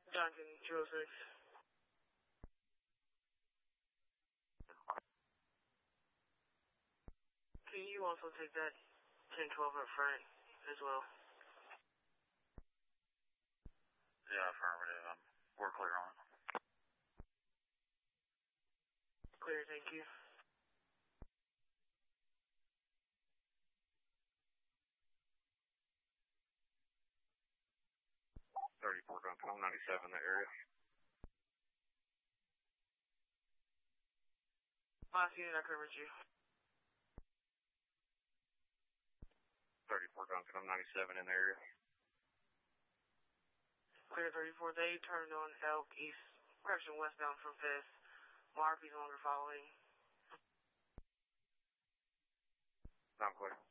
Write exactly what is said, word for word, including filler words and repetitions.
Duncan, two oh six. Can you also take that ten twelve up front as well? Yeah, affirmative. Um, we're clear on it. Clear, thank you. thirty-four Duncan, I'm ninety-seven in the area. Last unit, I covered you. thirty-four Duncan, I'm ninety-seven in the area. Clear thirty-four, they turned on Elk East, correction westbound from Fifth. Mark is longer following. I'm clear.